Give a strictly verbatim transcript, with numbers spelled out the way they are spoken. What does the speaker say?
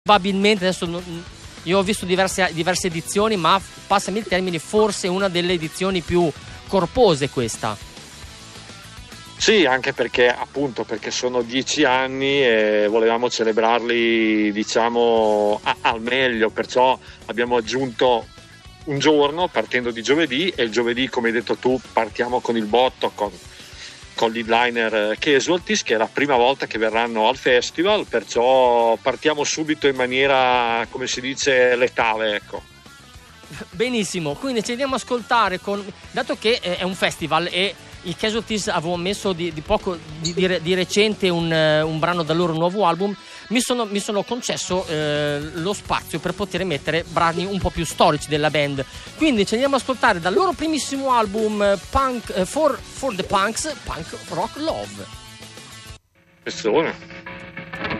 Probabilmente adesso non, io ho visto diverse, diverse edizioni, ma passami il termine, forse una delle edizioni più corpose questa. Sì, anche perché appunto perché sono dieci anni e volevamo celebrarli, diciamo, a, al meglio, perciò abbiamo aggiunto un giorno partendo di giovedì, e il giovedì, come hai detto tu, partiamo con il botto con con l'headliner Casualties, che è la prima volta che verranno al festival, perciò partiamo subito in maniera, come si dice, letale, ecco. Benissimo, quindi ci andiamo a ascoltare con, dato che è un festival e i Casualties avevo messo di, di poco di, di, di recente un, un brano dal loro nuovo album, mi sono, mi sono concesso eh, lo spazio per poter mettere brani un po' più storici della band, quindi ci andiamo a ascoltare dal loro primissimo album Punk, eh, for, for the Punks, Punk Rock Love. Persone.